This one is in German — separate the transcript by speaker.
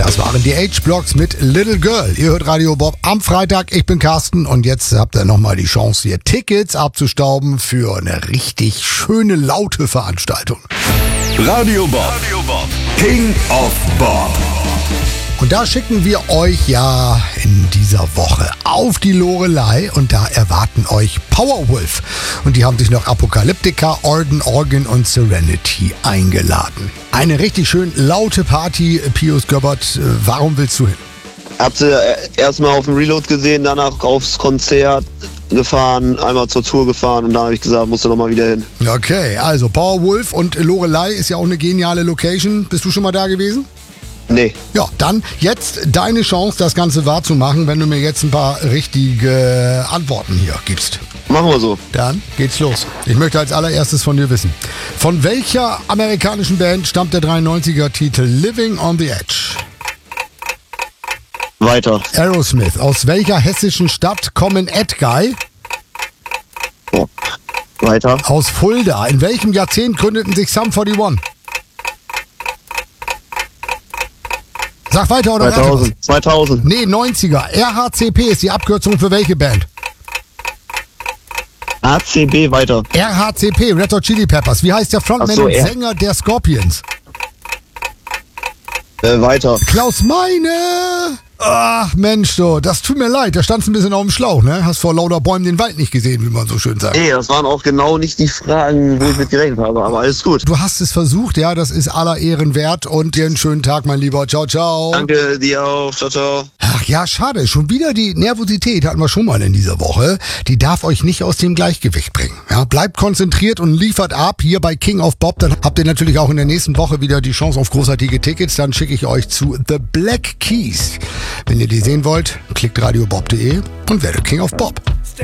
Speaker 1: Das waren die H-Blocks mit Little Girl. Ihr hört Radio Bob am Freitag. Ich bin Carsten und jetzt habt ihr nochmal die Chance, hier Tickets abzustauben für eine richtig schöne, laute Veranstaltung.
Speaker 2: Radio Bob, King of Bob.
Speaker 1: Und da schicken wir euch ja in dieser Woche auf die Loreley und da erwarten euch Powerwolf. Und die haben sich noch Apocalyptica, Orden, Organ und Serenity eingeladen. Eine richtig schön laute Party. Pius Göbbert, warum willst du hin?
Speaker 3: Hab sie erstmal auf dem Reload gesehen, danach aufs Konzert gefahren, einmal zur Tour gefahren und da habe ich gesagt, musst du noch mal wieder hin.
Speaker 1: Okay, also Powerwolf und Loreley ist ja auch eine geniale Location. Bist du schon mal da gewesen?
Speaker 3: Nee.
Speaker 1: Ja, dann jetzt deine Chance, das Ganze wahrzumachen, wenn du mir jetzt ein paar richtige Antworten hier gibst.
Speaker 3: Machen wir so.
Speaker 1: Dann geht's los. Ich möchte als allererstes von dir wissen, von welcher amerikanischen Band stammt der 93er-Titel Living on the Edge?
Speaker 3: Weiter.
Speaker 1: Aerosmith. Aus welcher hessischen Stadt kommen Ed Guy?
Speaker 3: Oh. Weiter.
Speaker 1: Aus Fulda. In welchem Jahrzehnt gründeten sich Sum 41? Sag weiter oder
Speaker 3: 2000.
Speaker 1: Nee, 90er. RHCP ist die Abkürzung für welche Band?
Speaker 3: ACB weiter.
Speaker 1: RHCP, Red Hot Chili Peppers. Wie heißt der Frontman und Sänger der Scorpions?
Speaker 3: Weiter.
Speaker 1: Klaus Meine! Ach Mensch, so, das tut mir leid, da standst ein bisschen auf dem Schlauch, ne? Hast vor lauter Bäumen den Wald nicht gesehen, wie man so schön sagt.
Speaker 3: Nee, das waren auch genau nicht die Fragen, wo ich mit gerechnet habe, aber alles gut.
Speaker 1: Du hast es versucht, ja, das ist aller Ehren wert und dir einen schönen Tag, mein Lieber. Ciao, ciao.
Speaker 3: Danke, dir auch. Ciao, ciao.
Speaker 1: Ach ja, schade, schon wieder die Nervosität hatten wir schon mal in dieser Woche. Die darf euch nicht aus dem Gleichgewicht bringen. Ja, bleibt konzentriert und liefert ab hier bei King of Bob. Dann habt ihr natürlich auch in der nächsten Woche wieder die Chance auf großartige Tickets. Dann schicke ich euch zu The Black Keys. Wenn ihr die sehen wollt, klickt radiobob.de und werdet King of Bob.